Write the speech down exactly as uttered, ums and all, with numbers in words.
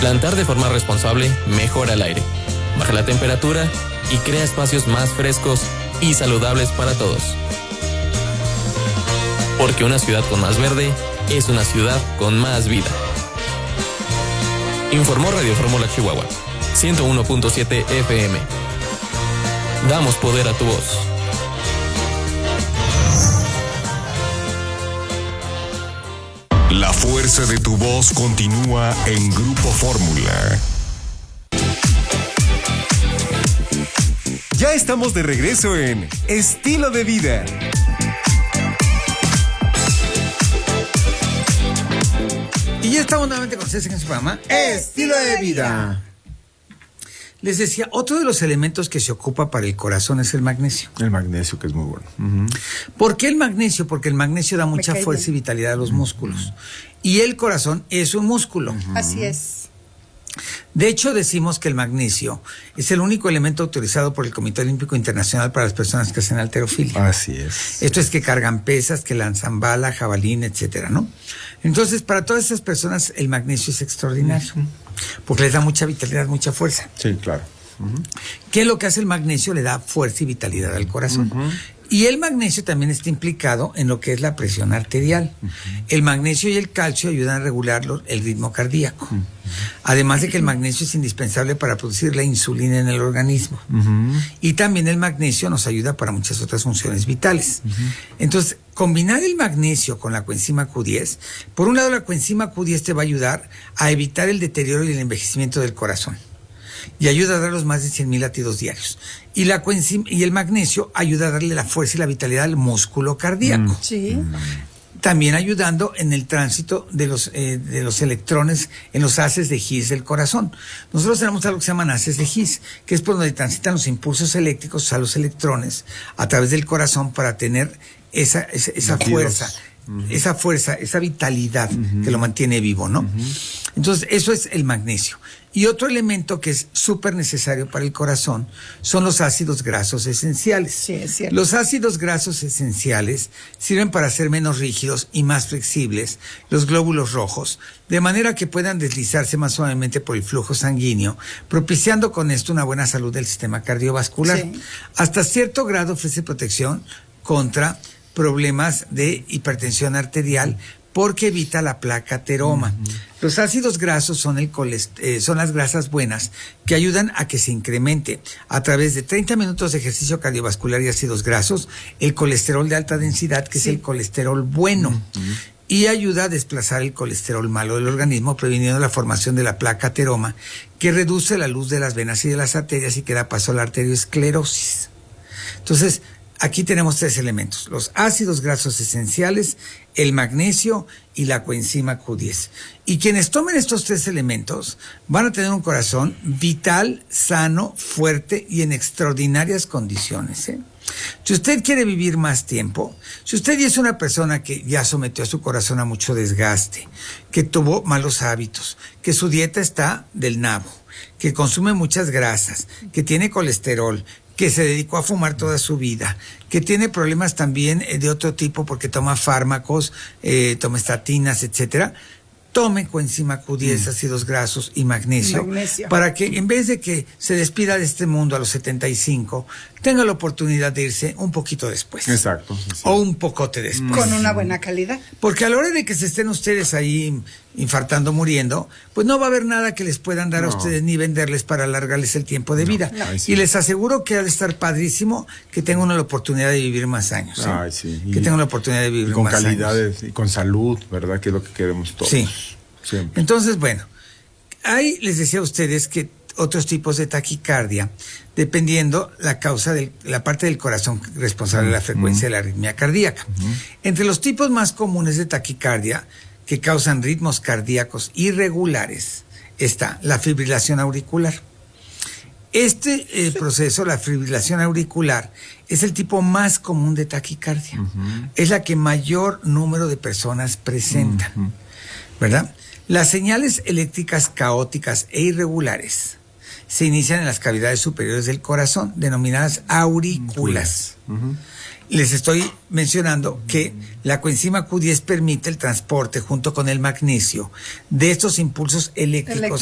Plantar de forma responsable mejora el aire, baja la temperatura y crea espacios más frescos y saludables para todos. Porque una ciudad con más verde es una ciudad con más vida. Informó Radio Fórmula Chihuahua, ciento uno punto siete F M. Damos poder a tu voz. La fuerza de tu voz continúa en Grupo Fórmula. Ya estamos de regreso en Estilo de Vida. Y ya estamos nuevamente con ustedes en su programa Estilo de Vida. Les decía, otro de los elementos que se ocupa para el corazón es el magnesio. El magnesio, que es muy bueno. Uh-huh. ¿Por qué el magnesio? Porque el magnesio da mucha fuerza y vitalidad a los músculos. Uh-huh. Y el corazón es un músculo. Uh-huh. Así es. De hecho, decimos que el magnesio es el único elemento autorizado por el Comité Olímpico Internacional para las personas que hacen halterofilia. Así es. Esto es que cargan pesas, que lanzan bala, jabalín, etcétera, ¿no? Entonces, para todas esas personas, el magnesio es extraordinario. Uh-huh. Porque les da mucha vitalidad, mucha fuerza. Sí, claro. Uh-huh. ¿Qué es lo que hace el magnesio? Le da fuerza y vitalidad al corazón. Uh-huh. Y el magnesio también está implicado en lo que es la presión arterial. Uh-huh. El magnesio y el calcio ayudan a regular el ritmo cardíaco. Uh-huh. Además de que el magnesio es indispensable para producir la insulina en el organismo. Uh-huh. Y también el magnesio nos ayuda para muchas otras funciones vitales. Uh-huh. Entonces, combinar el magnesio con la coenzima Q diez, por un lado la coenzima Q diez te va a ayudar a evitar el deterioro y el envejecimiento del corazón. Y ayuda a dar los más de cien mil latidos diarios. Y la coenzima, y el magnesio ayuda a darle la fuerza y la vitalidad al músculo cardíaco. Sí. También ayudando en el tránsito de los, eh, de los electrones en los haces de His del corazón. Nosotros tenemos algo que se llaman haces de His, que es por donde transitan los impulsos eléctricos a los electrones a través del corazón para tener esa, esa, esa fuerza. Uh-huh. Esa fuerza, esa vitalidad uh-huh. que lo mantiene vivo, ¿no? Uh-huh. Entonces, eso es el magnesio. Y otro elemento que es súper necesario para el corazón son los ácidos grasos esenciales. Sí, es cierto. Los ácidos grasos esenciales sirven para hacer menos rígidos y más flexibles los glóbulos rojos, de manera que puedan deslizarse más suavemente por el flujo sanguíneo, propiciando con esto una buena salud del sistema cardiovascular. Sí. Hasta cierto grado ofrece protección contra problemas de hipertensión arterial porque evita la placa ateroma. Uh-huh. Los ácidos grasos son, el colest- eh, son las grasas buenas que ayudan a que se incremente a través de treinta minutos de ejercicio cardiovascular y ácidos grasos el colesterol de alta densidad, que sí. es el colesterol bueno. Uh-huh. Y ayuda a desplazar el colesterol malo del organismo, previniendo la formación de la placa ateroma, que reduce la luz de las venas y de las arterias y que da paso a la arteriosclerosis. Entonces, aquí tenemos tres elementos: los ácidos grasos esenciales, el magnesio y la coenzima Q diez. Y quienes tomen estos tres elementos van a tener un corazón vital, sano, fuerte y en extraordinarias condiciones, ¿eh? Si usted quiere vivir más tiempo, si usted ya es una persona que ya sometió a su corazón a mucho desgaste, que tuvo malos hábitos, que su dieta está del nabo, que consume muchas grasas, que tiene colesterol, que se dedicó a fumar toda su vida, que tiene problemas también de otro tipo porque toma fármacos, eh, toma estatinas, etcétera, tome coenzima Q diez, mm. ácidos grasos y magnesio, magnesio, para que en vez de que se despida de este mundo a los setenta y cinco, tenga la oportunidad de irse un poquito después. Exacto. Sí, sí. O un pocote después. Con una buena calidad. Porque a la hora de que se estén ustedes ahí infartando, muriendo, pues no va a haber nada que les puedan dar no. a ustedes ni venderles para alargarles el tiempo de no. vida. Ay, sí. Y les aseguro que ha de estar padrísimo que tengan la oportunidad de vivir más años. ¿eh? Ay, sí. y, que tengan la oportunidad de vivir y con más calidades, años. Y con salud, ¿verdad? Que es lo que queremos todos. Sí. Siempre. Entonces, bueno, ahí les decía a ustedes que otros tipos de taquicardia, dependiendo la causa de la parte del corazón responsable de la frecuencia uh-huh. de la arritmia cardíaca. Uh-huh. Entre los tipos más comunes de taquicardia que causan ritmos cardíacos irregulares está la fibrilación auricular. Este eh, proceso, la fibrilación auricular, es el tipo más común de taquicardia. Uh-huh. Es la que mayor número de personas presentan, uh-huh. ¿verdad? Las señales eléctricas caóticas e irregulares se inician en las cavidades superiores del corazón, denominadas aurículas. Uh-huh. Les estoy mencionando que la coenzima Q diez permite el transporte, junto con el magnesio, de estos impulsos eléctricos